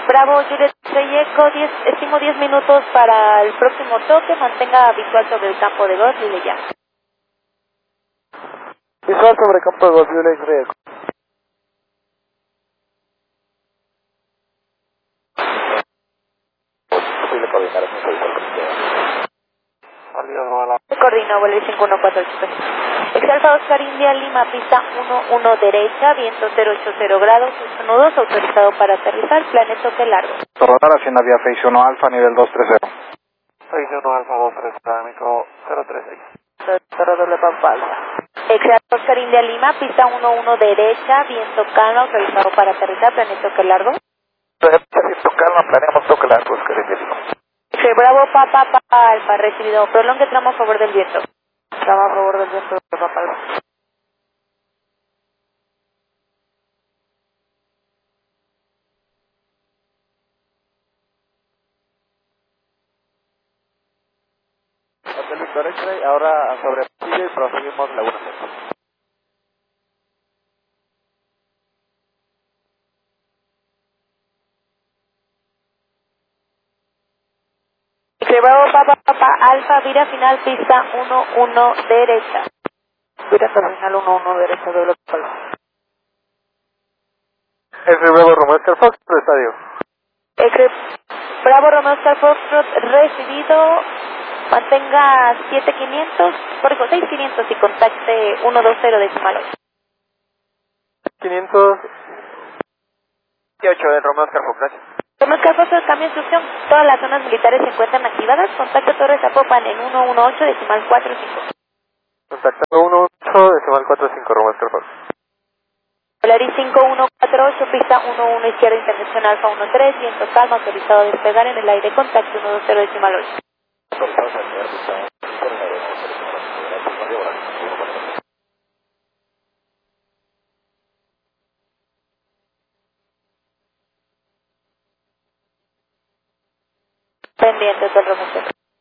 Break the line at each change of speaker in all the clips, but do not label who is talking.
Bravo, Juliet Eco, estimo 10 minutos para el próximo toque, mantenga visual sobre el campo de Gosling y le llamo.
Visual sobre campo de Gosling y Eco. Posible coordinar con
Coordino, vuelve 5148. Exalfa Oscar India Lima, pista 11 derecha, viento 080 grados, 8 nudos, autorizado para aterrizar, planeta que largo.
Torrotar hacienda vía Face 1 Alfa, nivel 230. Face 1 Alfa 23, dinámico 036.
Torre doble Papa Alfa. Exalfa Oscar India Lima, pista 11 derecha, viento calma, autorizado para aterrizar, planeta que largo.
Viento calma, planeamos toque largo, Oscar India Lima.
Bravo Papa Alfa, recibido. Prolongue tramo a favor del viento. Tramo a favor del viento de Papa Alfa.
Hotel Victor X-Ray, ahora sobre Pasillo y proseguimos Laguna Seca.
Bravo Papa Alfa, vira final pista 11 derecha. Vira final 11 derecha, doble Papa Alfa.
Bravo Romeo Oscar Fox, pro estadio.
Bravo Romeo Oscar Foxtrot, recibido. Mantenga 7500, por eso 6500 y contacte 120 decimal 8.
508 del Romeo Oscar Fox, gracias.
Romeo Oscar Foxtrot, cambio de instrucción. Todas las zonas militares se encuentran activadas. Contacto Torres Zapopan en 118 decimal 45.
Contacto 18 decimal 45, Romeo Oscar Fox.
Polaris 5148, pista 11 izquierda internacional Alfa 13, viento calma, autorizado a despegar en el aire, contacto 120 decimal 8. Pendientes del Romeo.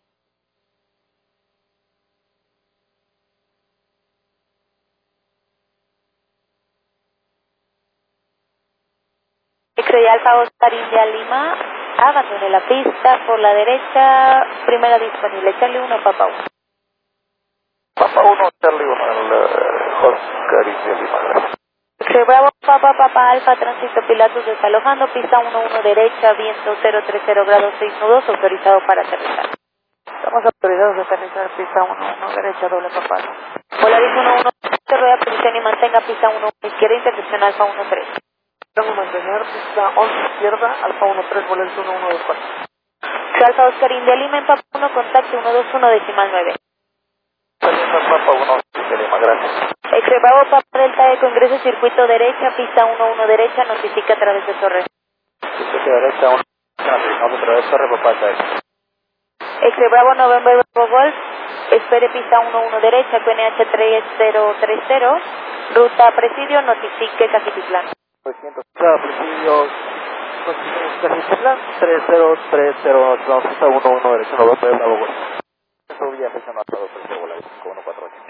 X-Ray Alfa Oscar India Lima, abandone la pista por la derecha, primera disponible, Charlie 1, Papa 1.
Papa 1, Charlie 1, el Oscar India Lima, gracias.
X-Ray Bravo Papa Alfa, tránsito Pilatus desalojando, pista 11 derecha, viento 030 grados 6 nudos, autorizado para aterrizar. Estamos autorizados a aterrizar, pista 11 derecha, doble Papa Alfa. Polaris 11, rueda posición y mantenga pista 11 izquierda internacional Alfa 13.
Vamos a mantener pista 11 izquierda, Alfa 13, Polaris 1124.
Alfa Oscar India Lima en Papa 1, contacto 121 decimal 9.
Papa 1, India Lima, gracias.
Bravo Papa Delta Eco, ingreso circuito derecha, pista 11 derecha, notifica a través de Torre.
Circuito derecha, 1, vamos a través de Torre, Papa Delta Eco.
Bravo November Bravo Golf, espere pista 11 derecha, QNH 3030, ruta Presidio, notifique Cajititlán.
900, Presidio, Cajititlán, 3030, vamos a 11 derecha, November Bravo Golf. Eso ya se llama todo, pero Polaris 5148.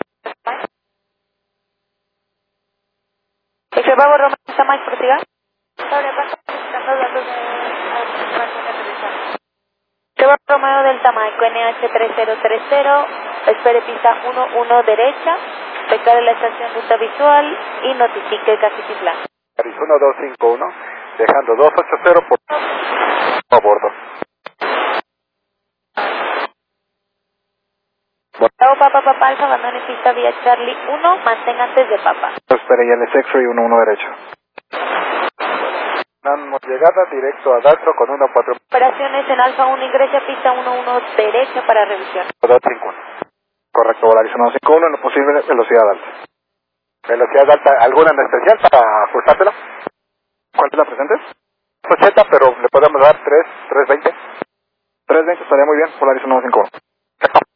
Bravo Romeo está más prosiga. Están los datos de aterrizaje. Bravo Romeo del Tamaico NH 3030, espere pista 11 derecha, declare la estación ruta visual y notifique Cajititlán.
1251, dejando 280 por a bordo.
Bravo Papa Alfa, abandone pista vía Charlie 1, mantenga antes de Papa.
Espera, ya el X-Ray 11 derecho. Damos llegada directo a Dastro con 14.
Operaciones en Alfa 1, ingresa pista 11 derecha para revisión.
251. Correcto, Volaris 151, en lo posible velocidad alta. Velocidad alta, ¿alguna en especial para ajustártela? ¿Cuál es la presente? 80, pero le podemos dar 320. 320 estaría muy bien, Volaris 151.